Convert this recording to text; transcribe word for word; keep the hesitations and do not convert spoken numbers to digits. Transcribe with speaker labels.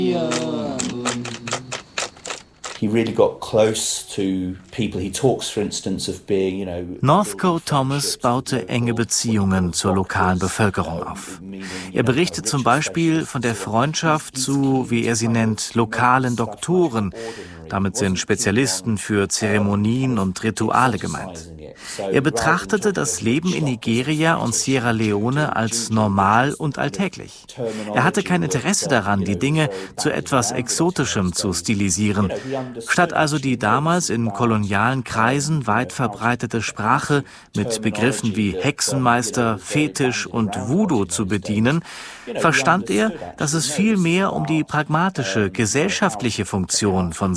Speaker 1: Northcote Thomas baute enge Beziehungen zur lokalen Bevölkerung auf. Er berichtet zum Beispiel von der Freundschaft zu, wie er sie nennt, lokalen Doktoren. Damit sind Spezialisten für Zeremonien und Rituale gemeint. Er betrachtete das Leben in Nigeria und Sierra Leone als normal und alltäglich. Er hatte kein Interesse daran, die Dinge zu etwas Exotischem zu stilisieren. Statt also die damals in kolonialen Kreisen weit verbreitete Sprache mit Begriffen wie Hexenmeister, Fetisch und Voodoo zu bedienen, verstand er, dass es vielmehr um die pragmatische, gesellschaftliche Funktion von